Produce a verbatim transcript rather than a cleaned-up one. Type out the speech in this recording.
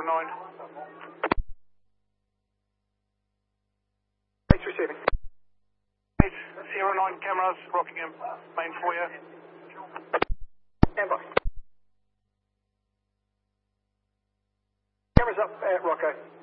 nine. H receiving. eight zero nine cameras, Rockingham, main foyer. Stand by. Cameras up at Rocco.